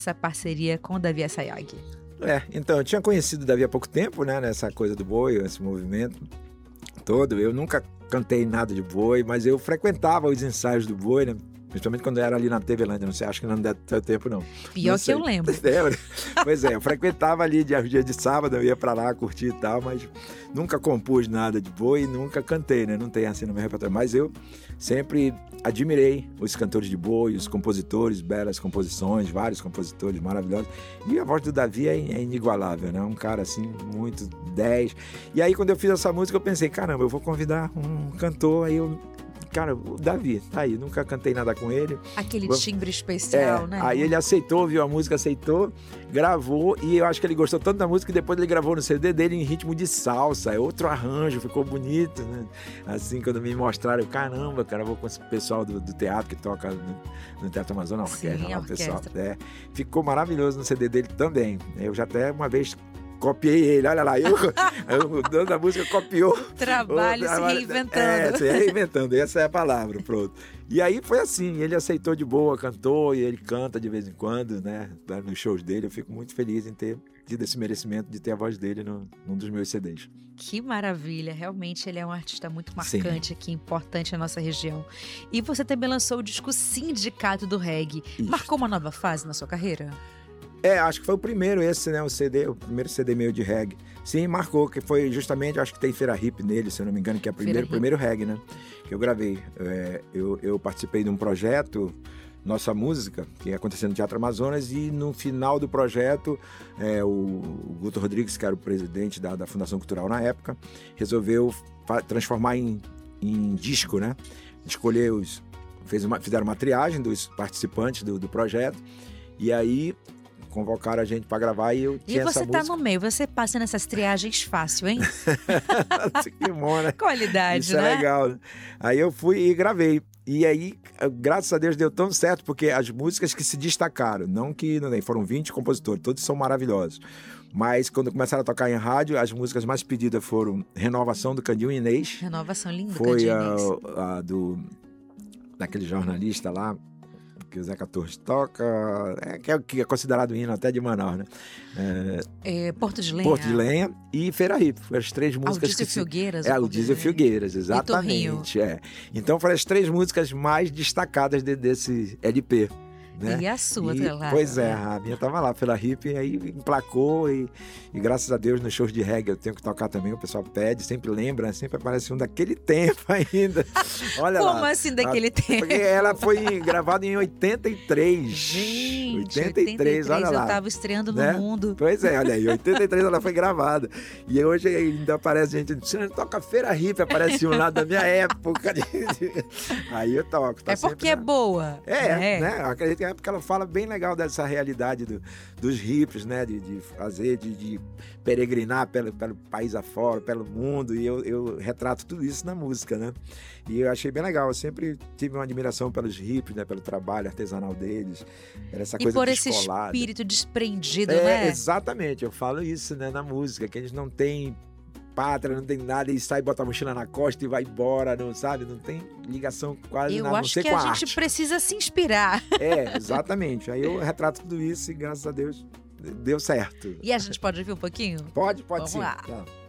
essa parceria com o Davi Assayag? Então, eu tinha conhecido o Davi há pouco tempo, né, nessa coisa do boi, esse movimento todo. Eu nunca cantei nada de boi, mas eu frequentava os ensaios do boi, né? Principalmente quando eu era ali na TV-Lândia, não sei, acho que não deu tempo, não. Pior que eu lembro. Pois é, eu frequentava ali dia de sábado, eu ia pra lá curtir e tal, mas nunca compus nada de boi, nunca cantei, né? Não tem assim no meu repertório. Mas eu sempre admirei os cantores de boi, os compositores, belas composições, vários compositores maravilhosos. E a voz do Davi é inigualável, né? Um cara assim, muito 10. E aí, quando eu fiz essa música, eu pensei, caramba, eu vou convidar um cantor, aí eu... Cara, o Davi, tá aí, nunca cantei nada com ele. Aquele timbre especial, né? Aí ele aceitou, viu a música, aceitou, gravou, e eu acho que ele gostou tanto da música que depois ele gravou no CD dele em ritmo de salsa, é outro arranjo, ficou bonito, né? Assim, quando me mostraram, caramba, cara, eu vou com esse pessoal do teatro que toca no Teatro Amazonas, orquestra, pessoal. Ficou maravilhoso no CD dele também. Eu já até uma vez copiei ele, olha lá, o dono da música copiou. Trabalho se reinventando. Se reinventando, essa é a palavra, pronto. E aí foi assim, ele aceitou de boa, cantou, e ele canta de vez em quando, né, nos shows dele. Eu fico muito feliz em ter tido esse merecimento de ter a voz dele num dos meus CDs. Que maravilha, realmente ele é um artista muito marcante aqui, importante na nossa região. E você também lançou o disco Sindicato do Reggae. Isso. Marcou uma nova fase na sua carreira? Acho que foi o primeiro esse, né, o primeiro CD meio de reggae. Sim, marcou, que foi justamente, acho que tem Feira Hip nele, se eu não me engano, que é o primeiro reggae, né, que eu gravei. Eu participei de um projeto, Nossa Música, que aconteceu no Teatro Amazonas, e no final do projeto, o Guto Rodrigues, que era o presidente da Fundação Cultural na época, resolveu transformar em disco, né, fizeram uma triagem dos participantes do projeto, e aí convocaram a gente pra gravar e eu tinha essa música. E você tá no meio, você passa nessas triagens fácil, hein? Que bom, né? Qualidade, isso, né? É legal, né? Aí eu fui e gravei. E aí, graças a Deus, deu tão certo, porque as músicas que se destacaram, foram 20 compositores, todos são maravilhosos. Mas quando começaram a tocar em rádio, as músicas mais pedidas foram Renovação do Candinho Inês. Renovação linda, foi Candinho Inês. Daquele jornalista lá, que o Zeca Torres toca, que é considerado hino até de Manaus, né? Porto de Lenha. Porto de Lenha e Feira Hip. Foram as três músicas Aldísio Filgueiras. Aldísio Filgueiras, exatamente. Então foram as três músicas mais destacadas desse LP. Né? E a sua, claro. Pois é, a minha tava lá pela Hip, e aí emplacou, e graças a Deus nos shows de reggae eu tenho que tocar também, o pessoal pede, sempre lembra, né? Sempre aparece um daquele tempo ainda. Olha Como lá. Como assim daquele tempo? Porque ela foi gravada em 83. Gente, 83, olha lá. Eu tava estreando né? no mundo. Pois é, olha aí, 83 ela foi gravada. E hoje ainda aparece gente, você toca Feira Hip, aparece um lá da minha época. Aí eu toco. Tá porque é boa. Né? Acredito que porque ela fala bem legal dessa realidade dos hips, né? De fazer, de peregrinar pelo país afora, pelo mundo, e eu retrato tudo isso na música, né? E eu achei bem legal, eu sempre tive uma admiração pelos hips, né? Pelo trabalho artesanal deles, essa coisa por descolada. Esse espírito desprendido, né? Exatamente, eu falo isso, né? Na música, que eles não têm pátria, não tem nada, e sai, bota a mochila na costa e vai embora, não sabe? Não tem ligação quase nada, não sei com a arte. Eu acho que a gente precisa se inspirar. Exatamente. Aí eu retrato tudo isso e graças a Deus deu certo. E a gente pode ouvir um pouquinho? Pode Vamos sim. lá. Tá.